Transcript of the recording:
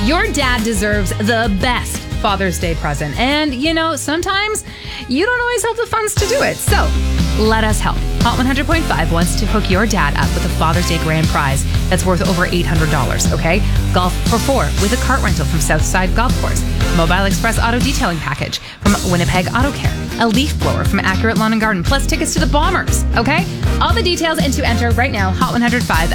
Your dad deserves the best Father's Day present. And, sometimes you don't always have the funds to do it. So let us help. Hot 100.5 wants to hook your dad up with a Father's Day grand prize that's worth over $800, okay? Golf for 4 with a cart rental from Southside Golf Course. Mobile Express Auto Detailing Package from Winnipeg Auto Care. A leaf blower from Accurate Lawn and Garden, plus tickets to the Bombers, okay? All the details and to enter right now, hot100.5